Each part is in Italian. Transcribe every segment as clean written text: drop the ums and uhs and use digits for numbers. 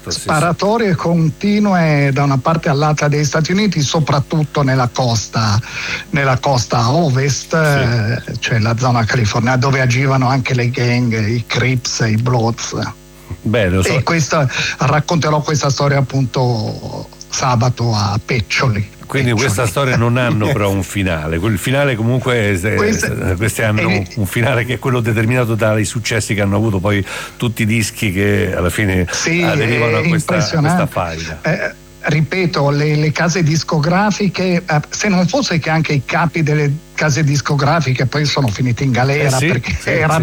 certo, sparatorie continue da una parte all'altra degli Stati Uniti, soprattutto nella costa ovest, cioè la zona californiana, dove agivano anche le gang, i Crips e i Bloods. Beh, lo so. E racconterò questa storia appunto sabato a Peccioli. Quindi questa storia non hanno però un finale. Il finale comunque questi hanno un finale che è quello determinato dai successi che hanno avuto poi tutti i dischi che alla fine aderivano a questa faida. Ripeto, le case discografiche, se non fosse che anche i capi delle case discografiche poi sono finiti in galera perché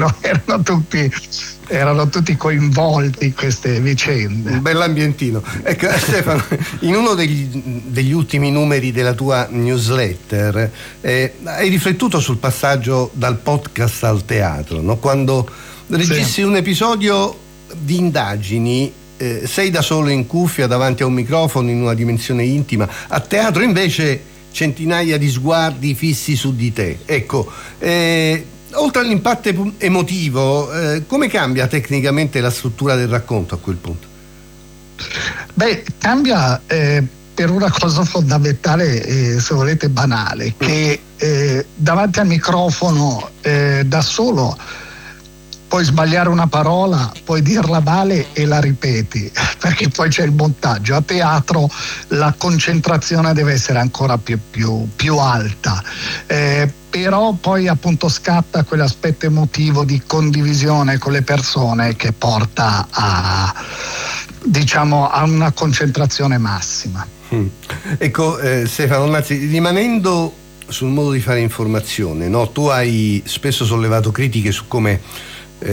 erano tutti coinvolti in queste vicende. Un bell'ambientino. Ecco, Stefano, in uno degli ultimi numeri della tua newsletter hai riflettuto sul passaggio dal podcast al teatro, no? Quando registri un episodio di indagini, sei da solo in cuffia davanti a un microfono in una dimensione intima. A teatro invece centinaia di sguardi fissi su di te. Ecco, oltre all'impatto emotivo, come cambia tecnicamente la struttura del racconto a quel punto? Beh, cambia per una cosa fondamentale, se volete banale, che davanti al microfono da solo puoi sbagliare una parola, puoi dirla male e la ripeti, perché poi c'è il montaggio. A teatro la concentrazione deve essere ancora più alta, però poi appunto scatta quell'aspetto emotivo di condivisione con le persone che porta a una concentrazione massima. Ecco, Stefano Nalzi, rimanendo sul modo di fare informazione, no? Tu hai spesso sollevato critiche su come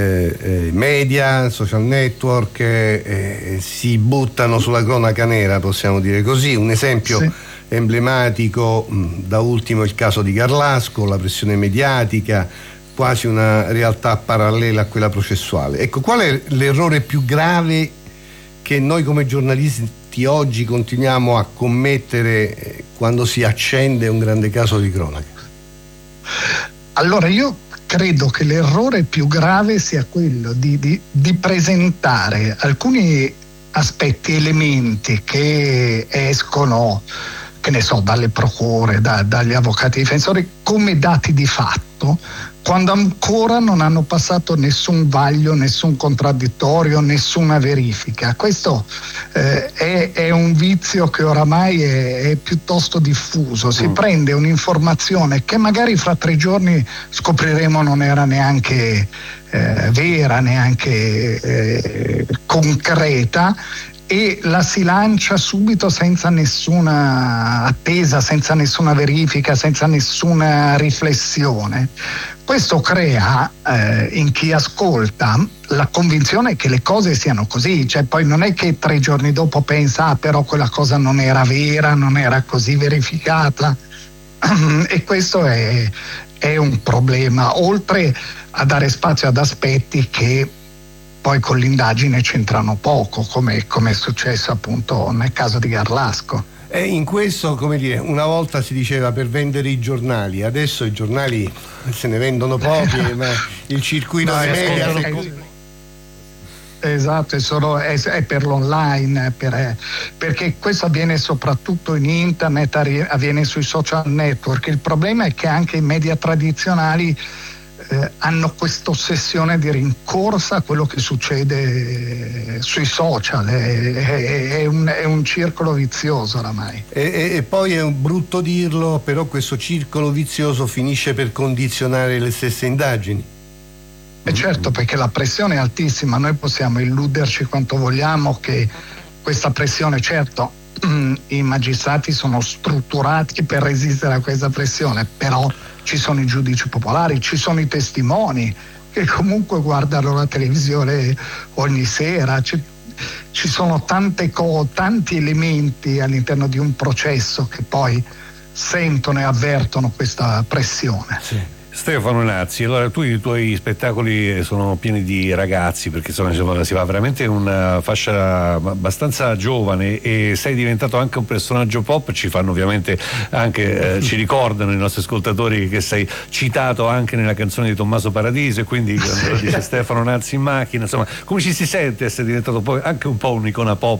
media, social network si buttano sulla cronaca nera, possiamo dire così. Un esempio emblematico, da ultimo il caso di Garlasco, la pressione mediatica, quasi una realtà parallela a quella processuale. Ecco, qual è l'errore più grave che noi come giornalisti oggi continuiamo a commettere quando si accende un grande caso di cronaca? Allora, io credo che l'errore più grave sia quello di presentare alcuni aspetti, elementi che escono, che ne so, dalle procure, dagli avvocati difensori, come dati di fatto, quando ancora non hanno passato nessun vaglio, nessun contraddittorio, nessuna verifica. Questo è un vizio che oramai è piuttosto diffuso. Si prende un'informazione che magari fra 3 giorni scopriremo non era neanche vera, neanche concreta, e la si lancia subito senza nessuna attesa, senza nessuna verifica, senza nessuna riflessione. Questo crea in chi ascolta la convinzione che le cose siano così, cioè poi non è che 3 giorni dopo pensa però quella cosa non era vera, non era così verificata, e questo è un problema, oltre a dare spazio ad aspetti che poi con l'indagine c'entrano poco, come è successo appunto nel caso di Garlasco. E in questo, come dire, una volta si diceva per vendere i giornali, adesso i giornali se ne vendono pochi, ma il circuito dei media... Esatto, è per l'online, perché questo avviene soprattutto in internet, avviene sui social network. Il problema è che anche i media tradizionali hanno questa ossessione di rincorsa a quello che succede sui social, è un circolo vizioso oramai. E poi è un brutto dirlo, però questo circolo vizioso finisce per condizionare le stesse indagini. E certo, perché la pressione è altissima, noi possiamo illuderci quanto vogliamo che questa pressione, certo, i magistrati sono strutturati per resistere a questa pressione, però ci sono i giudici popolari, ci sono i testimoni che comunque guardano la televisione ogni sera, ci sono tanti elementi all'interno di un processo che poi sentono e avvertono questa pressione. Sì. Stefano Nalzi, allora i tuoi spettacoli sono pieni di ragazzi, perché insomma si va veramente in una fascia abbastanza giovane e sei diventato anche un personaggio pop. Ci fanno ovviamente anche ci ricordano i nostri ascoltatori che sei citato anche nella canzone di Tommaso Paradiso, e quindi quando dice Stefano Nalzi in macchina, insomma, come ci si sente essere diventato poi anche un po' un'icona pop